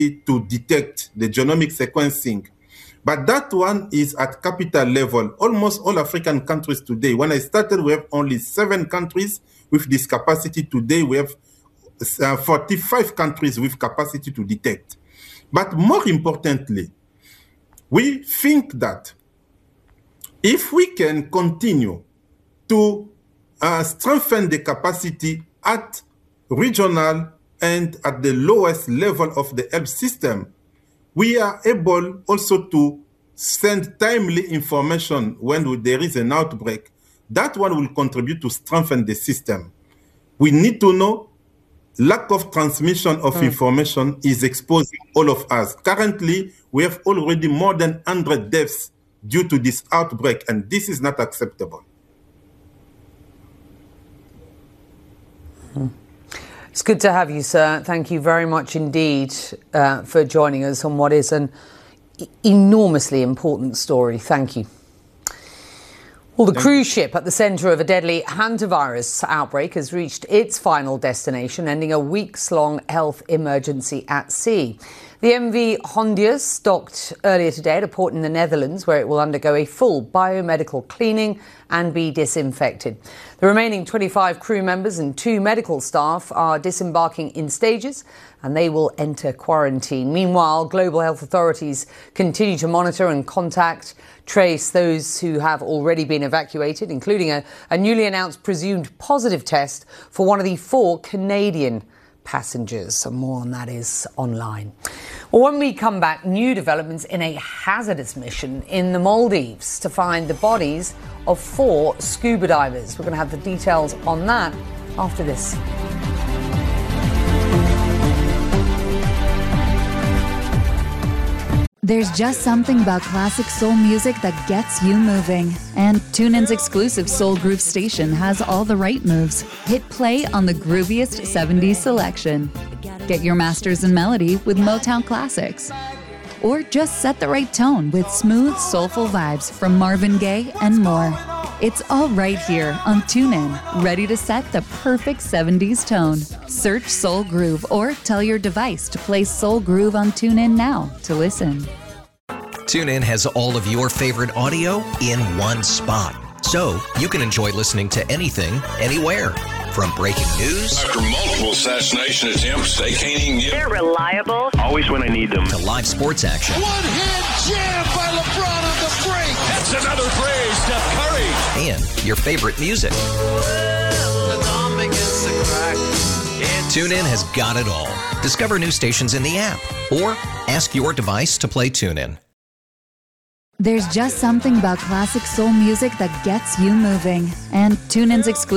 to detect the genomic sequencing. But that one is at capital level. Almost all African countries today, when I started, we have only 7 countries with this capacity. Today, we have 45 countries with capacity to detect. But more importantly, we think that if we can continue to strengthen the capacity at regional and at the lowest level of the health system, we are able also to send timely information when there is an outbreak. That one will contribute to strengthen the system. We need to know lack of transmission of information is exposing all of us. Currently, we have already more than 100 deaths due to this outbreak, and this is not acceptable. It's good to have you, sir. Thank you very much indeed for joining us on what is an enormously important story. Thank you. Well, the cruise ship at the centre of a deadly hantavirus outbreak has reached its final destination, ending a weeks-long health emergency at sea. The MV Hondius docked earlier today at a port in the Netherlands, where it will undergo a full biomedical cleaning and be disinfected. The remaining 25 crew members and 2 medical staff are disembarking in stages, and they will enter quarantine. Meanwhile, global health authorities continue to monitor and trace those who have already been evacuated, including a newly announced presumed positive test for one of the 4 Canadian passengers. Some more on that is online. Well, when we come back, new developments in a hazardous mission in the Maldives to find the bodies of 4 scuba divers. We're going to have the details on that after this. There's just something about classic soul music that gets you moving. And TuneIn's exclusive Soul Groove station has all the right moves. Hit play on the grooviest 70s selection. Get your masters in melody with Motown classics. Or just set the right tone with smooth, soulful vibes from Marvin Gaye and more. It's all right here on TuneIn, ready to set the perfect 70s tone. Search Soul Groove or tell your device to play Soul Groove on TuneIn now to listen. TuneIn has all of your favorite audio in one spot, so you can enjoy listening to anything, anywhere. From breaking news after multiple assassination attempts, they can't even get. They're reliable. Always when I need them. To live sports action. One-hand jam by LeBron on the break. That's another phrase, Steph Curry. And your favorite music. TuneIn has got it all. Discover new stations in the app or ask your device to play TuneIn. There's just something about classic soul music that gets you moving. And TuneIn's exclusive